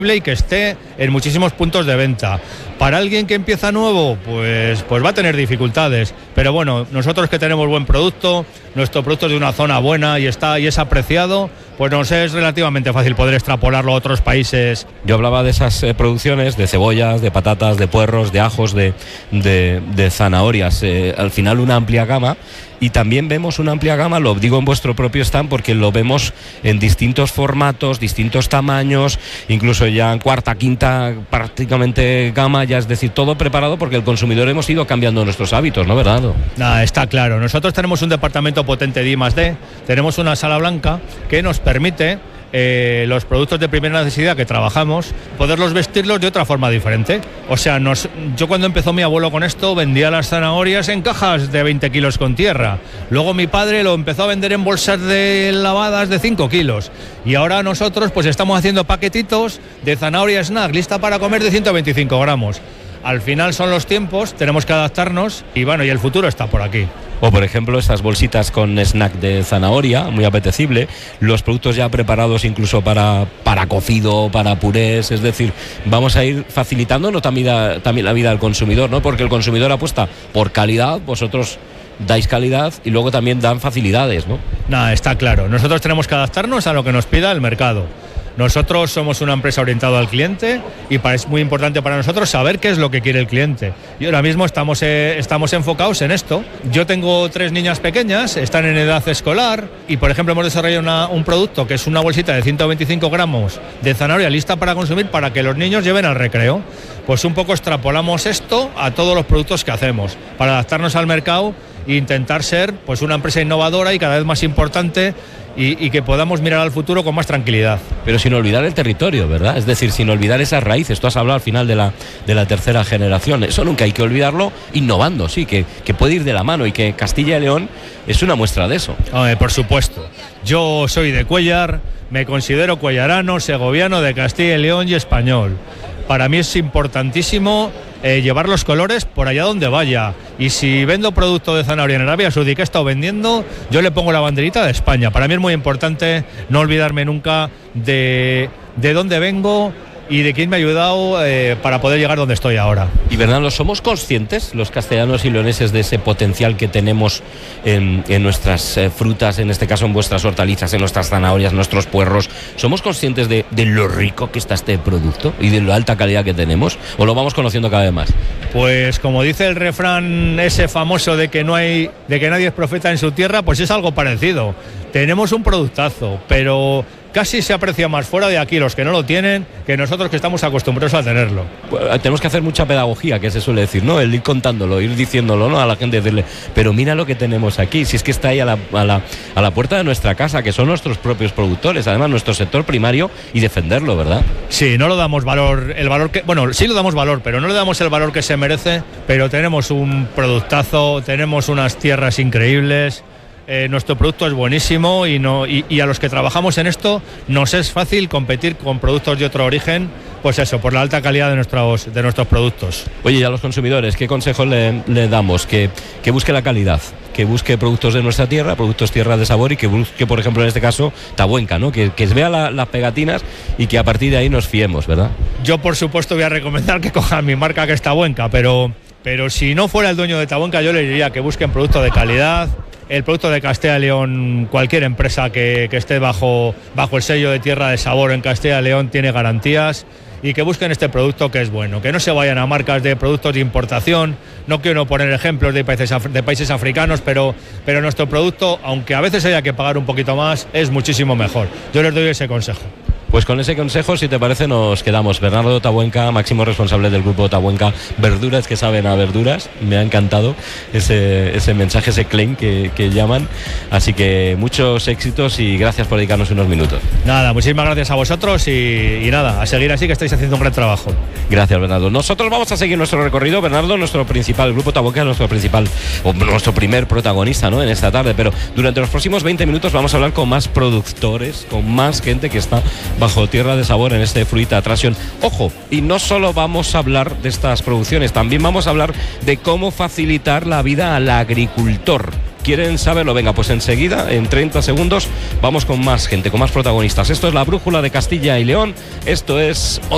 y que esté en muchísimos puntos de venta. Para alguien que empieza nuevo, pues va a tener dificultades, pero bueno, nosotros que tenemos buen producto, nuestro producto es de una zona buena y es apreciado, pues nos es relativamente fácil poder extrapolarlo a otros países. Yo hablaba de esas producciones de cebollas, de patatas, de puerros, de ajos, de zanahorias, al final una amplia gama. Y también vemos una amplia gama, lo digo en vuestro propio stand, porque lo vemos en distintos formatos, distintos tamaños, incluso ya en cuarta, quinta, prácticamente gama, ya es decir, todo preparado porque el consumidor hemos ido cambiando nuestros hábitos, ¿no, verdad? Está claro. Nosotros tenemos un departamento potente de I+D, tenemos una sala blanca que nos permite los productos de primera necesidad que trabajamos, poderlos vestirlos de otra forma diferente. O sea, yo cuando empezó mi abuelo con esto, vendía las zanahorias en cajas de 20 kilos con tierra. Luego mi padre lo empezó a vender en bolsas de lavadas de 5 kilos. Y ahora nosotros pues estamos haciendo paquetitos de zanahoria snack, lista para comer, de 125 gramos. Al final son los tiempos, tenemos que adaptarnos y bueno, y el futuro está por aquí. O por ejemplo estas bolsitas con snack de zanahoria, muy apetecible, los productos ya preparados incluso para cocido, para purés, es decir, vamos a ir facilitándonos también la vida al consumidor, ¿no? Porque el consumidor apuesta por calidad, vosotros dais calidad y luego también dan facilidades, ¿no? Está claro, nosotros tenemos que adaptarnos a lo que nos pida el mercado. Nosotros somos una empresa orientada al cliente y es muy importante para nosotros saber qué es lo que quiere el cliente. Y ahora mismo estamos enfocados en esto. Yo tengo 3 niñas pequeñas, están en edad escolar y, por ejemplo, hemos desarrollado un producto que es una bolsita de 125 gramos de zanahoria lista para consumir para que los niños lleven al recreo. Pues un poco extrapolamos esto a todos los productos que hacemos para adaptarnos al mercado e intentar ser pues una empresa innovadora y cada vez más importante y que podamos mirar al futuro con más tranquilidad. Pero sin olvidar el territorio, ¿verdad? Es decir, sin olvidar esas raíces. Tú has hablado al final de la tercera generación. Eso nunca hay que olvidarlo, innovando, sí, que puede ir de la mano y que Castilla y León es una muestra de eso. Por supuesto. Yo soy de Cuéllar, me considero cuellarano, segoviano, de Castilla y León y español. Para mí es importantísimo llevar los colores por allá donde vaya. Y si vendo producto de zanahoria en Arabia Saudí que he estado vendiendo, yo le pongo la banderita de España. Para mí es muy importante no olvidarme nunca de dónde vengo y de quién me ha ayudado para poder llegar donde estoy ahora. Y Bernardo, ¿somos conscientes los castellanos y leoneses de ese potencial que tenemos en nuestras frutas, en este caso en vuestras hortalizas, en nuestras zanahorias, nuestros puerros? ¿Somos conscientes de lo rico que está este producto y de la alta calidad que tenemos? ¿O lo vamos conociendo cada vez más? Pues como dice el refrán ese famoso de que nadie es profeta en su tierra, pues es algo parecido. Tenemos un productazo, pero casi se aprecia más fuera de aquí los que no lo tienen que nosotros que estamos acostumbrados a tenerlo. Pues tenemos que hacer mucha pedagogía, que se suele decir, ¿no? El ir contándolo, ir diciéndolo, ¿no? A la gente, decirle, pero mira lo que tenemos aquí, si es que está ahí a la puerta de nuestra casa, que son nuestros propios productores, además nuestro sector primario, y defenderlo, ¿verdad? Sí, no lo damos valor, sí lo damos valor, pero no le damos el valor que se merece, pero tenemos un productazo, tenemos unas tierras increíbles. Nuestro producto es buenísimo y a los que trabajamos en esto nos es fácil competir con productos de otro origen, pues eso, por la alta calidad de nuestros productos. Oye, y a los consumidores, ¿qué consejos le damos? Que busque la calidad, que busque productos de nuestra tierra, productos tierra de sabor y que busque, por ejemplo, en este caso, Tabuenca, ¿no? Que vea las pegatinas y que a partir de ahí nos fiemos, ¿verdad? Yo, por supuesto, voy a recomendar que cojan mi marca, que es Tabuenca, pero si no fuera el dueño de Tabuenca, yo le diría que busquen productos de calidad. El producto de Castilla y León, cualquier empresa que esté bajo el sello de tierra de sabor en Castilla y León tiene garantías, y que busquen este producto que es bueno, que no se vayan a marcas de productos de importación. No quiero poner ejemplos de países africanos, pero nuestro producto, aunque a veces haya que pagar un poquito más, es muchísimo mejor. Yo les doy ese consejo. Pues con ese consejo, si te parece, nos quedamos. Bernardo Tabuenca, máximo responsable del grupo Tabuenca, verduras que saben a verduras. Me ha encantado ese mensaje, ese claim que llaman. Así que muchos éxitos y gracias por dedicarnos unos minutos. Nada, muchísimas gracias a vosotros y nada, a seguir así, que estáis haciendo un gran trabajo. Gracias, Bernardo. Nosotros vamos a seguir nuestro recorrido. Bernardo, nuestro grupo Tabuenca, nuestro primer protagonista, ¿no?, en esta tarde. Pero durante los próximos 20 minutos vamos a hablar con más productores, con más gente que está bajo tierra de sabor en este Fruit Attraction. Ojo, y no solo vamos a hablar de estas producciones, también vamos a hablar de cómo facilitar la vida al agricultor. ¿Quieren saberlo? Venga, pues enseguida, en 30 segundos, vamos con más gente, con más protagonistas. Esto es la Brújula de Castilla y León. Esto es